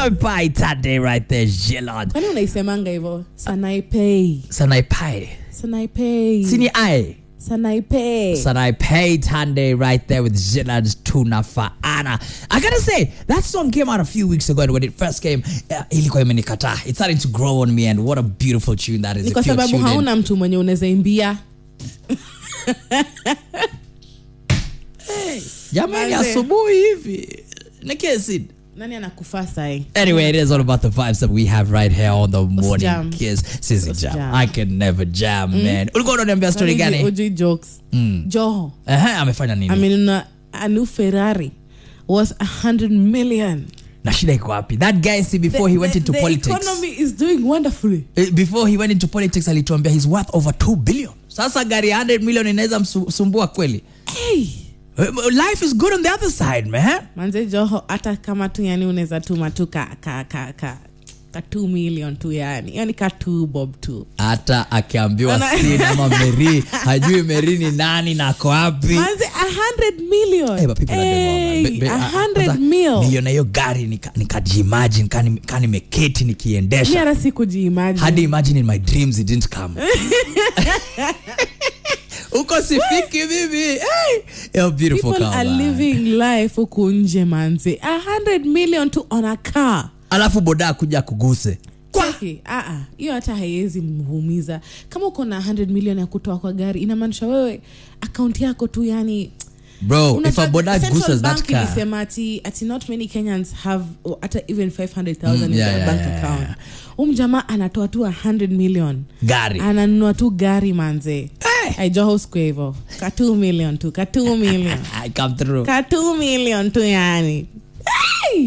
Sanaipai Tande right there, Gillard. Kwani unaisemanga hivyo? Sanaipai. Sini ai. Sanaipai Tande right there with Gillard's Tuna Faana. I gotta say, that song came out a few weeks ago, and when it first came, ilikuwa imenikata. It's starting to grow on me, and what a beautiful tune that is. Ni kwa sababu hauna mtu mwenye unaweza imbia. Jamani asubuhi hivi. Nikesi. Nani anakufa sai? Anyway, it is all about the vibes that we have right here on the morning kiss. Sisi jam. I can never jam, man. Ulikuwa unaniambia story gani? Uji jokes. Joho. Amefanya nini? Amenunua a new Ferrari worth 100 million. Na shida iko wapi? That guy before he went into politics. The economy is doing wonderfully. Before he went into politics alituambia he's worth over 2 billion. Sasa gari 100 million inaweza msumbua kweli. Hey. Life is good on the other side, man. Manze Joho hata kama tu yani unaweza tuma tu ka 2 million tu yani. Yani ka 2 bob tu. Hata akiambiwa sina ama Mary, hajui Mary ni nani na kwa wapi. Manze 100 million. Hey, but people are 100 million. Milioni hiyo gari nikajiimagine kani nimeketi nikiendesha. Mimi hata sikujiimagine. Hadi imagine in my dreams it didn't come. Uko sifiki bibi. Hey, you're beautiful. People are living life huku nje manze. 100 million to on a car. Alafu boda kuja kuguse. Cheki, hiyo hata haiwezi mhumiza. Kama uko na 100 million ya kutoa kwa gari, inamaanisha wewe account yako tu yani. Bro, if a boda gooses that car. Ati not many Kenyans have even 500,000 in their bank account. Jamaa anatoa tu 100 million. Gari. Ananunua tu gari manze. Joho square hivyo. Ka 2 million tu, ka 2 million. I come through. Ka 2 million tu yani.